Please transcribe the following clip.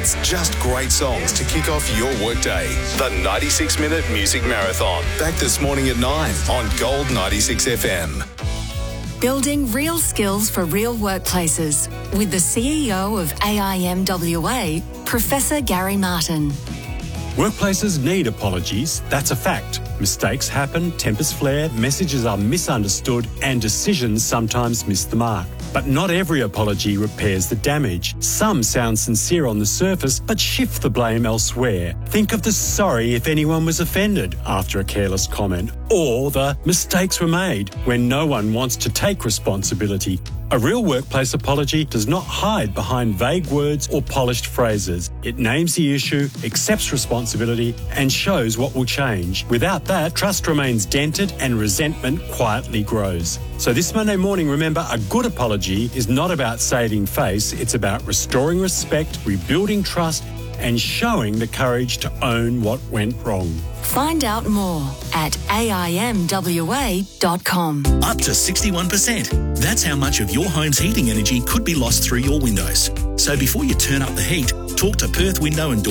minutes, just great songs to kick off your workday. The 96-minute Music Marathon. Back this morning at 9 on Gold 96 FM. Building real skills for real workplaces with the CEO of AIMWA, Professor Gary Martin. Workplaces need apologies, that's a fact. Mistakes happen, tempers flare, messages are misunderstood, and decisions sometimes miss the mark. But not every apology repairs the damage. Some sound sincere on the surface, but shift the blame elsewhere. Think of the sorry if anyone was offended after a careless comment, or the mistakes were made when no one wants to take responsibility. A real workplace apology does not hide behind vague words or polished phrases. It names the issue, accepts responsibility, and shows what will change. Without that, trust remains dented and resentment quietly grows. So this Monday morning, remember, a good apology is not about saving face. It's about restoring respect, rebuilding trust, and showing the courage to own what went wrong. Find out more at AIMWA.com. Up to 61%. That's how much of your home's heating energy could be lost through your windows. So before you turn up the heat, talk to Perth Window and Door